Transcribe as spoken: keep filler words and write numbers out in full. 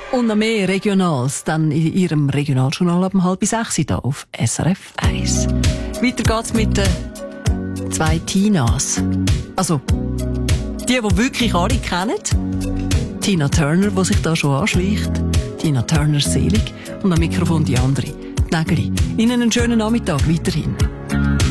Und noch mehr Regionals, dann in Ihrem Regionaljournal ab um halb sechs hier auf S R F eins. Weiter geht's mit den zwei Tinas. Also, die, die wirklich alle kennen. Tina Turner, die sich da schon anschleicht. Tina Turner selig. Und am Mikrofon die andere, die Nägeli. Ihnen einen schönen Nachmittag weiterhin.